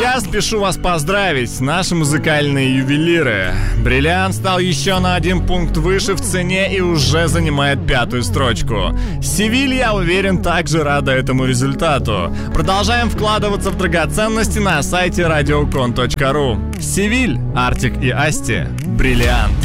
Я спешу вас поздравить, наши музыкальные ювелиры. «Бриллиант» стал еще на 1 пункт выше в цене и уже занимает 5-ю строчку. «Севиль», я уверен, также рада этому результату. Продолжаем вкладываться в драгоценности на сайте radiocon.ru. «Севиль», Артик и Асти, «Бриллиант».